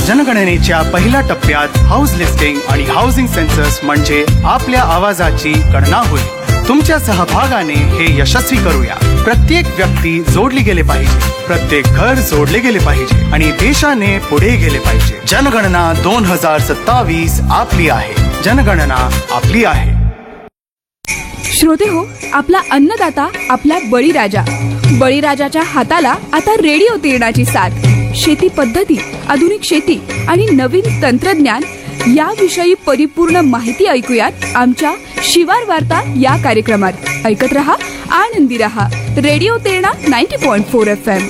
जनगणनेच्या पहिल्या टप्प्यात house listing आणि हाऊसिंग सेन्सस म्हणजे आपल्या आवाजाची गणना होईल. तुमच्या सहभागाने हे यशस्वी करूया. प्रत्येक व्यक्ती जोडली गेले पाहिजे, प्रत्येक घर जोडले गेले पाहिजे आणि देशाने पुढे गेले पाहिजे. जनगणना 2027 आपली आहे. जनगणना आपली आहे. श्रोते हो, आपला अन्नदाता आपला बळीराजाच्या हाताला आता रेडिओ तिरणाची साथ. शेती पद्धती, आधुनिक शेती आणि नवीन तंत्रज्ञान याविषयी परिपूर्ण माहिती ऐकूयात आमच्या शिवार वार्ता या कार्यक्रमात. ऐकत रहा, आनंदी रहा. Radio तिरणा 90.4 FM.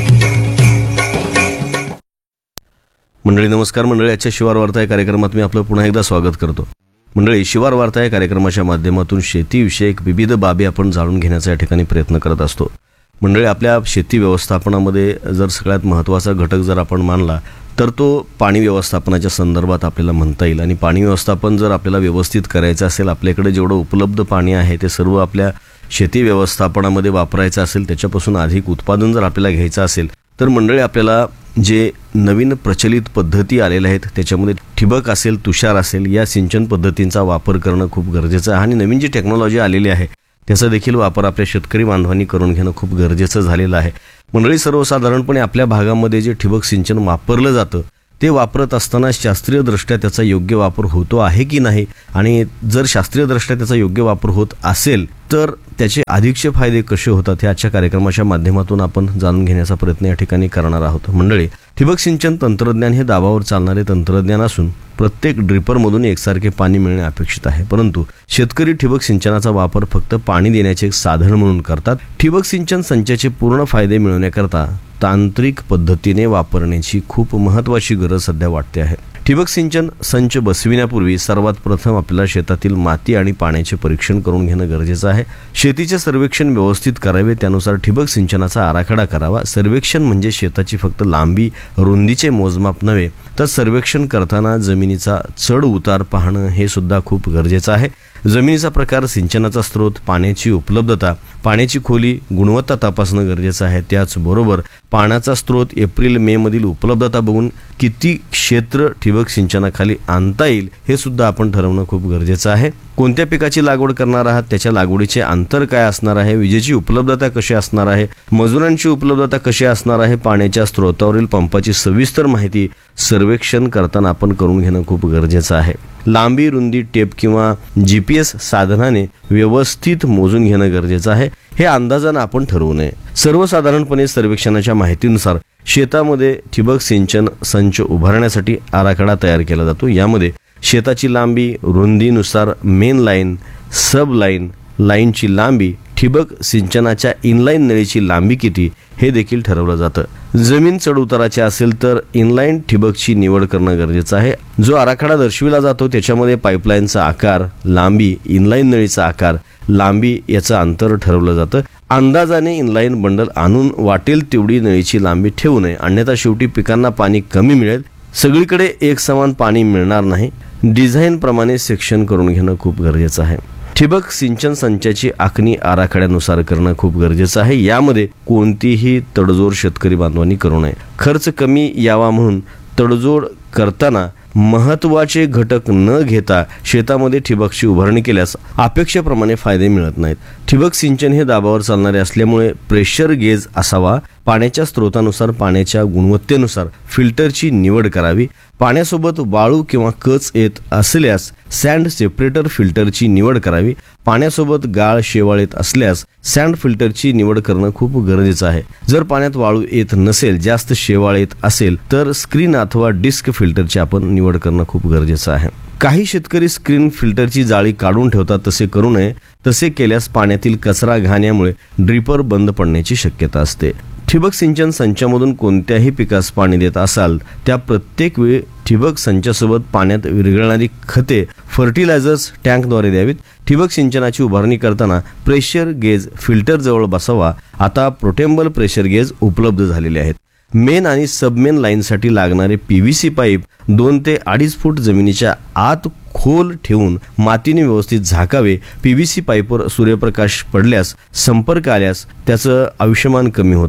मंडळी नमस्कार. मंडळी, आजच्या शिवार वार्ता या कार्यक्रमात मी आपलं पुन्हा एकदा स्वागत करतो. मंडळी, शिवार वार्ता या कार्यक्रमाच्या माध्यमातून शेतीविषयक विविध बाबी आपण जाणून घेण्याचा या ठिकाणी प्रयत्न करत असतो. मंडळी, आपल्या शेती व्यवस्थापनामध्ये जर सगळ्यात महत्त्वाचा घटक जर आपण मानला तर तो पाणी व्यवस्थापनाच्या संदर्भात आपल्याला म्हणता येईल. आणि पाणी व्यवस्थापन जर आपल्याला व्यवस्थित करायचं असेल, आपल्याकडे जेवढं उपलब्ध पाणी आहे ते सर्व आपल्या शेती व्यवस्थापनामध्ये वापरायचं असेल, त्याच्यापासून अधिक उत्पादन जर आपल्याला घ्यायचं असेल तर मंडळी आपल्याला जे नवीन प्रचलित पद्धती आलेल्या आहेत त्याच्यामध्ये ठिबक असेल, तुषार असेल, या सिंचन पद्धतींचा वापर करणं खूप गरजेचं आहे. आणि नवीन जी टेक्नॉलॉजी आलेली आहे त्याचा देखील वापर आपल्या शेतकरी बांधवांनी करून घेणं खूप गरजेचं झालेलं आहे. मंडळी, सर्वसाधारणपणे आपल्या भागामध्ये जे ठिबक सिंचन वापरलं जातं ते वापरत असताना शास्त्रीयदृष्ट्या त्याचा योग्य वापर होतो आहे की नाही, आणि जर शास्त्रीयदृष्ट्या त्याचा योग्य वापर होत असेल तर त्याचे अधिकचे फायदे कसे होतात हे आजच्या कार्यक्रमाच्या माध्यमातून आपण जाणून घेण्याचा प्रयत्न या ठिकाणी करणार आहोत. मंडळी, ठिबक सिंचन तंत्रज्ञान हे दाबावर चालणारे तंत्रज्ञान असून प्रत्येक ड्रिपरमधून एकसारखे पाणी मिळणे अपेक्षित आहे. परंतु शेतकरी ठिबक सिंचनाचा वापर फक्त पाणी देण्याचे एक साधन म्हणून करतात. ठिबक सिंचन संचाचे पूर्ण फायदे मिळवण्याकरता तांत्रिक पद्धतीने वापरण्याची खूप महत्त्वाची गरज सध्या वाटते आहे. ठिबक सिंचन संच बसविण्यापूर्वी सर्वात प्रथम आपल्याला शेतातील माती आणि पाण्याचे परीक्षण करून घेणं गरजेचं आहे. शेतीचे सर्वेक्षण व्यवस्थित करावे, त्यानुसार ठिबक सिंचनाचा आराखडा करावा. सर्वेक्षण म्हणजे शेताची फक्त लांबी रुंदीचे मोजमाप नव्हे तर सर्वेक्षण करताना जमिनीचा चढ उतार पाहणं हे सुद्धा खूप गरजेचं आहे. जमिनीचा प्रकार, सिंचनाचा स्रोत, पाण्याची उपलब्धता, पाण्याची खोली, गुणवत्ता तपासणं गरजेचं आहे. त्याचबरोबर पाण्याचा स्रोत एप्रिल मे मधील उपलब्धता बघून किती क्षेत्र ठिबक सिंचनाखाली आणता येईल हे सुद्धा आपण ठरवणं खूप गरजेचं आहे. कोणत्या पिकाची लागवड करणार आहात, त्याच्या लागवडीचे अंतर काय असणार आहे, विजेची उपलब्धता कशी असणार आहे, मजुरांची उपलब्धता कशी असणार आहे, पाण्याच्या स्रोतावरील पंपाची सविस्तर माहिती सर्वेक्षण करताना आपण करून घेणं खूप गरजेचं आहे. लांबी रुंदी टेप किंवा GPS साधनाने व्यवस्थित मोजून घेणं गरजेचं आहे. हे अंदाजानं आपण ठरवू नये. सर्वसाधारणपणे सर्वेक्षणाच्या माहितीनुसार शेतामध्ये ठिबक सिंचन संच उभारण्यासाठी आराखडा तयार केला जातो. यामध्ये शेताची लांबी, रुंदीनुसार मेन लाईन, सब लाईन, लाईनची लांबी, ठिबक सिंचनाच्या इनलाईन नळीची लांबी किती हे देखील ठरवलं जातं. जमीन चढउताराची असेल तर इनलाईन ठिबकची निवड करणं गरजेचं आहे. जो आराखडा दर्शविला जातो त्याच्यामध्ये पाईपलाईनचा आकार, लांबी, इनलाईन नळीचा आकार, लांबी याचं अंतर ठरवलं जातं. अंदाजाने इनलाईन बंडल आणून वाटेल तेवढी नळीची लांबी ठेवू नये, अन्यथा शेवटी पिकांना पाणी कमी मिळेल. सगळीकडे एक समान पाणी मिळणार नाही. डिझाईनप्रमाणे सेक्शन करून घेणं खूप गरजेचं आहे. ठिबक सिंचन संचाची आखणी आराखड्यानुसार करणं खूप गरजेचं आहे. यामध्ये कोणतीही तडजोड शेतकरी बांधवांनी करू नये. खर्च कमी यावा म्हणून तडजोड करताना महत्त्वाचे घटक न घेता शेतामध्ये ठिबकची उभारणी केल्यास अपेक्षेप्रमाणे फायदे मिळत नाहीत. ठिबक सिंचन हे दाबावर चालणारे असल्यामुळे प्रेशर गेज असावा. पाण्याच्या स्रोतानुसार, पाण्याच्या गुणवत्तेनुसार फिल्टरची निवड करावी. पाण्यासोबत वाळू किंवा कच येत असल्यास सँड सेपरेटर फिल्टरची निवड करावी. पाण्यासोबत गाळ शेवाळ येत असल्यास सँड फिल्टरची निवड करणं खूप गरजेचं आहे. जर पाण्यात वाळू येत नसेल, जास्त शेवाळ येत असेल तर स्क्रीन अथवा डिस्क फिल्टरची आपण निवड करणं खूप गरजेचं आहे. काही शेतकरी स्क्रीन फिल्टरची जाळी काढून ठेवतात, तसे करू नये. तसे केल्यास पाण्यातील कचरा घाण यामुळे ड्रिपर बंद पडण्याची शक्यता असते. ठिबक सिंचन संचामधून कोणत्याही पिकास पाणी देत असाल त्या प्रत्येक वेळी ठिबक संचासोबत पाण्यात विरघळणारी खते, फर्टिलायझर्स टँकद्वारे द्यावीत. ठिबक सिंचनाची उभारणी करताना प्रेशर गेज फिल्टर जवळ बसावा. आता पोर्टेबल प्रेशर गेज उपलब्ध झालेले आहेत. मेन आणि सबमेन लाईनसाठी लागणारे PVC पाईप 2 ते 2.5 फूट जमिनीच्या आत खोल ठेवून मातीने व्यवस्थित झाकावे. PVC पाईपवर सूर्यप्रकाश पडल्यास, संपर्क आल्यास त्याचं आयुष्यमान कमी होतं.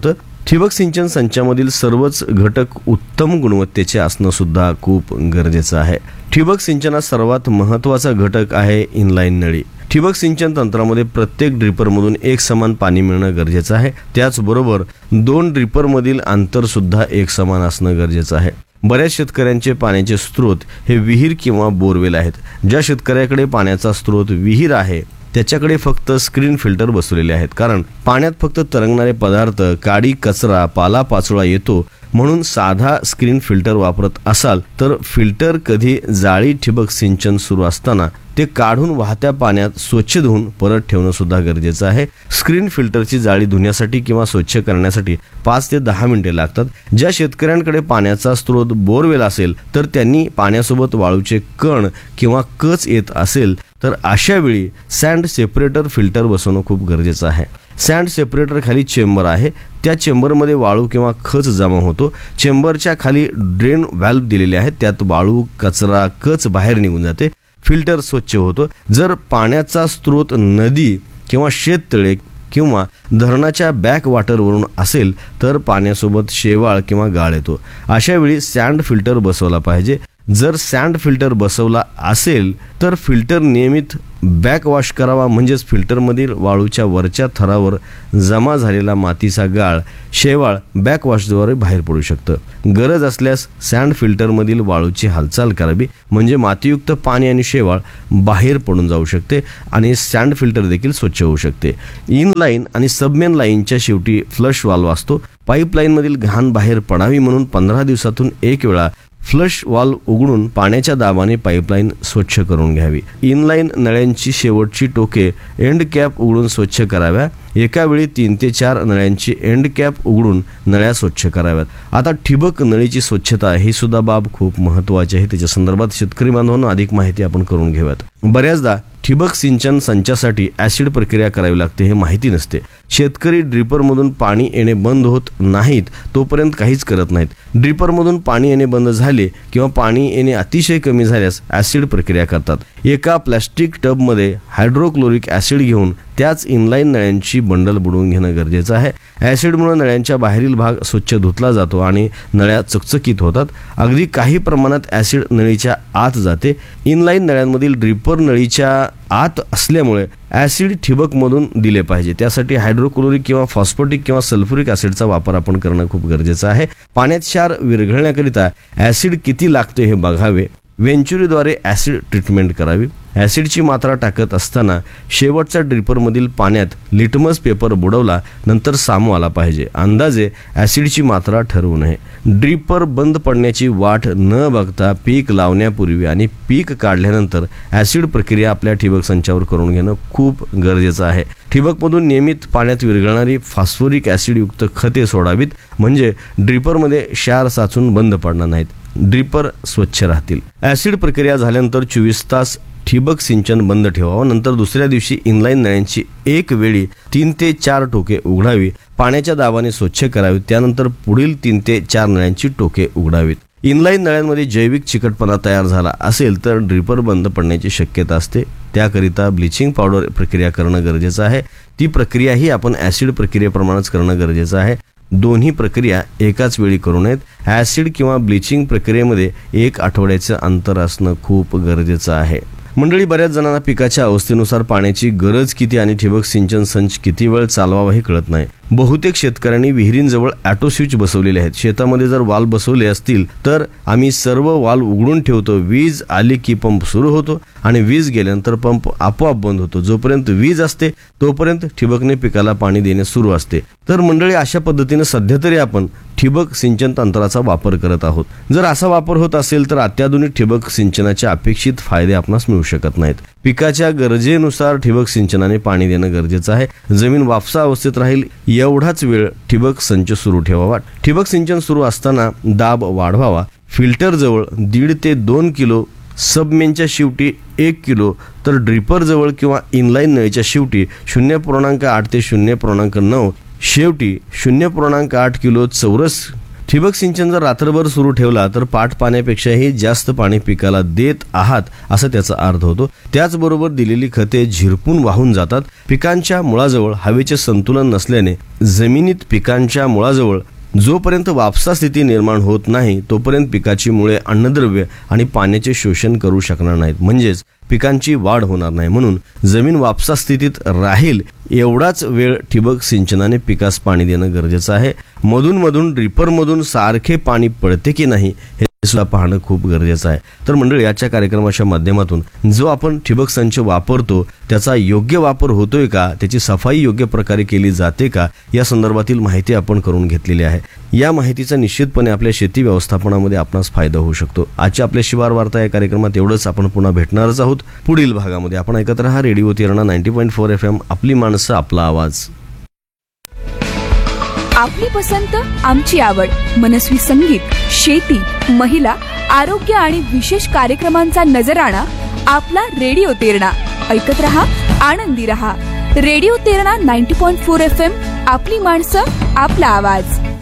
ठिबक सिंचन संचामधील सर्वच घटक उत्तम गुणवत्तेचे असणं सुद्धा खूप गरजेचं आहे. ठिबक सिंचनात सर्वात महत्त्वाचा घटक आहे इनलाईन नळी. ठिबक सिंचन तंत्रामध्ये प्रत्येक ड्रिपरमधून एक समान पाणी मिळणं गरजेचं आहे. त्याचबरोबर 2 ड्रिपरमधील अंतर सुद्धा एक समान असणं गरजेचं आहे. बऱ्याच शेतकऱ्यांचे पाण्याचे स्रोत हे विहीर किंवा बोरवेल आहेत. ज्या शेतकऱ्याकडे पाण्याचा स्रोत विहीर आहे त्याच्याकडे फक्त स्क्रीन फिल्टर बसवलेले आहेत, कारण पाण्यात फक्त तरंगणारे पदार्थ, काडी, कचरा, पालापाचोळा येतो. म्हणून साधा स्क्रीन फिल्टर वापरत असाल तर फिल्टर कधी जाळी ठिबक सिंचन सुरू असताना ते काढून वाहत्या पाण्यात स्वच्छ धुवून परत ठेवणं सुद्धा गरजेचं आहे. स्क्रीन फिल्टरची जाळी धुण्यासाठी किंवा स्वच्छ करण्यासाठी 5 ते 10 मिनिटे लागतात. ज्या शेतकऱ्यांकडे पाण्याचा स्रोत बोरवेल असेल तर त्यांनी पाण्यासोबत वाळूचे कण किंवा कच येत असेल तर अशा वेळी सँड सेपरेटर फिल्टर बसवणं खूप गरजेचं आहे. सँड सेपरेटर खाली चेंबर आहे. त्या चेंबरमध्ये वाळू किंवा खच जमा होतो. चेंबरच्या खाली ड्रेन व्हॅल्व्ह दिलेले आहेत. त्यात वाळू, कचरा, कच बाहेर निघून जाते. फिल्टर स्वच्छ होतो. जर पाण्याचा स्रोत नदी किंवा शेततळे किंवा धरणाच्या बॅक वॉटरवरून असेल तर पाण्यासोबत शेवाळ किंवा गाळ येतो. अशा वेळी सँड फिल्टर बसवला पाहिजे. जर सँड फिल्टर बसवला असेल तर फिल्टर नियमित बॅक वॉश करावा, म्हणजेच फिल्टरमधील वाळूच्या वरच्या थरावर जमा झालेला मातीचा गाळ, शेवाळ बॅक वॉशद्वारे बाहेर पडू शकतं. गरज असल्यास सँड फिल्टरमधील वाळूची हालचाल करावी, म्हणजे मातीयुक्त पाणी आणि शेवाळ बाहेर पडून जाऊ शकते आणि सँड फिल्टर देखील स्वच्छ होऊ शकते. इनलाईन आणि सबमेन लाईनच्या शेवटी फ्लश वाल्व असतो. पाईपलाईनमधील घाण बाहेर पडावी म्हणून 15 दिवसातून एक वेळा फ्लश वाल्व उघडून पाण्याच्या दाबाने पाईपलाईन स्वच्छ करून घ्यावी. इनलाईन नळ्यांची शेवटची टोके एंड कॅप उघडून स्वच्छ कराव्या. एका वेळी 3 ते 4 नळ्यांची एंड कॅप उघडून नळ्या स्वच्छ कराव्यात. आता ठिबक नळीची स्वच्छता ही सुद्धा बाब खूप महत्त्वाची आहे. त्याच्या संदर्भात शेतकरी बांधवांना अधिक माहिती आपण करून घेऊयात. बऱ्याचदा ठिबक सिंचन संचासाठी ॲसिड प्रक्रिया करावी लागते हे माहिती नसते. शेतकरी ड्रिपरमधून पाणी येणे बंद होत नाहीत तोपर्यंत काहीच करत नाहीत. ड्रिपरमधून पाणी येणे बंद झाले किंवा पाणी येणे अतिशय कमी झाल्यास ॲसिड प्रक्रिया करतात. एका प्लॅस्टिक टबमध्ये हायड्रोक्लोरिक ॲसिड घेऊन त्याच इनलाईन नळ्यांची बंडल बुडवून घेणं गरजेचं आहे. ॲसिडमुळे नळ्यांच्या बाहेरील भाग स्वच्छ धुतला जातो आणि नळ्या चकचकीत होतात. अगदी काही प्रमाणात ॲसिड नळीच्या आत जाते. इनलाईन नळ्यांमधील ड्रिपर नळीच्या आत असल्यामुळे ॲसिड ठिबकमधून दिले पाहिजे. त्यासाठी हायड्रोक्लोरिक किंवा फॉस्फोटिक किंवा सल्फ्युरिक ॲसिडचा वापर आपण करणं खूप गरजेचं आहे. पाण्यात क्षार विरघळण्याकरिता ॲसिड किती लागते हे बघावे. वेंचुरीद्वारे ॲसिड ट्रीटमेंट करावी. ॲसिडची मात्रा टाकत असताना शेवटच्या ड्रिपरमधील पाण्यात लिटमस पेपर बुडवला नंतर सामू आला पाहिजे. अंदाजे ॲसिडची मात्रा ठरवू नये. ड्रिपर बंद पडण्याची वाट न बघता पीक लावण्यापूर्वी आणि पीक काढल्यानंतर ॲसिड प्रक्रिया आपल्या ठिबक संचावर करून घेणं खूप गरजेचं आहे. ठिबकमधून नियमित पाण्यात विरघळणारी फॉस्फोरिक ॲसिडयुक्त खते सोडावीत, म्हणजे ड्रिपरमध्ये क्षार साचून बंद पडणार नाहीत. ड्रिपर स्वच्छ राहतील. ॲसिड प्रक्रिया झाल्यानंतर 24 तास ठिबक सिंचन बंद ठेवावं. नंतर दुसऱ्या दिवशी इनलाईन नळ्यांची एक वेळी 3 ते 4 टोके उघडावी. पाण्याच्या दाबाने स्वच्छ करावी. त्यानंतर पुढील 3 ते 4 नळ्यांची टोके उघडावीत. इनलाईन नळ्यांमध्ये जैविक चिकटपणा तयार झाला असेल तर ड्रिपर बंद पडण्याची शक्यता असते. त्याकरिता ब्लिचिंग पावडर प्रक्रिया करणं गरजेचं आहे. ती प्रक्रियाही आपण ॲसिड प्रक्रियेप्रमाणेच करणं गरजेचं आहे. दोन्ही प्रक्रिया एकाच वेळी करू नयेत. ॲसिड किंवा ब्लिचिंग प्रक्रियेमध्ये 1 आठवड्याचं अंतर असणं खूप गरजेचं आहे. मंडळी, बऱ्याच जणांना पिकाच्या अवस्थेनुसार पाण्याची गरज किती आणि ठिबक सिंचन संच किती वेळ चालवावा हे कळत नाही. बहुतेक शेतकऱ्यांनी विहिरींजवळ ॲटो स्विच बसवलेले आहेत. शेतामध्ये जर वाल्व बसवले असतील तर आम्ही सर्व वाल्व उघडून ठेवतो. वीज आली की पंप सुरू होतो आणि वीज गेल्यानंतर पंप आपोआप बंद होतो. जोपर्यंत वीज असते तोपर्यंत ठिबकने पिकाला पाणी देणे सुरू असते. तर मंडळी, अशा पद्धतीने सध्या तरी आपण ठिबक सिंचन तंत्राचा वापर करत आहोत. जर असा वापर होत असेल तर अत्याधुनिक ठिबक सिंचनाचे अपेक्षित फायदे आपणास मिळू शकत नाहीत. पिकाच्या गरजेनुसार ठिबक सिंचनाने पाणी देणं गरजेचं आहे. जमीन वापसा अवस्थेत राहील एवढाच वेळ ठिबक संच सुरू ठेवावा. ठिबक सिंचन सुरू असताना दाब वाढवावा. फिल्टरजवळ 1.5 ते 2 किलो, सबमेनच्या शेवटी 1 किलो, तर ड्रिपरजवळ किंवा इनलाईन नळीच्या शेवटी 0.8 ते 0.9, शेवटी 0.8 किलो चौरस ठिबक सिंचन जर रात्रभर सुरू ठेवला तर पाट पाण्यापेक्षाही जास्त पाणी पिकाला देत आहात असं त्याचा अर्थ होतो. त्याचबरोबर दिलेली खते झिरपून वाहून जातात. पिकांच्या मुळाजवळ हवेचे संतुलन नसल्याने जमिनीत पिकांच्या मुळाजवळ जोपर्यंत वापसा स्थिती निर्माण होत नाही तोपर्यंत पिकाची मुळे अन्नद्रव्य आणि पाण्याचे शोषण करू शकणार नाहीत, म्हणजेच पिकांची वाढ होणार नाही. म्हणून जमीन वापसा स्थितीत राहील एवढाच वेळ ठिबक सिंचनाने पिकास पाणी देणं गरजेचं आहे. मधून ड्रिपरमधून सारखे पाणी पडते की नाही हे सुद्धा पाहणं खूप गरजेचं आहे. तर मंडळी, याच्या कार्यक्रमाच्या माध्यमातून जो आपण ठिबक संच वापरतो त्याचा योग्य वापर होतोय का, त्याची सफाई योग्य प्रकारे केली जाते का, या संदर्भातील माहिती आपण करून घेतलेली आहे. या माहितीचा निश्चितपणे आपल्या शेती व्यवस्थापनामध्ये आपणास फायदा होऊ शकतो. आजच्या आपल्या शिवार वार्ता या कार्यक्रमात एवढंच. आपण पुन्हा भेटणारच आहोत पुढील भागामध्ये. आपण ऐकत राहा रेडिओ तिरणा 90.4 FM, आपली माणसं आपला आवाज. आपली पसंत आमची आवड. मनस्वी संगीत, शेती, महिला, आरोग्य आणि विशेष कार्यक्रमांचा नजराणा आपला रेडिओ तिरणा. ऐकत रहा, आनंदी रहा. रेडिओ तिरणा 90.4 FM, आपली माणसं आपला आवाज.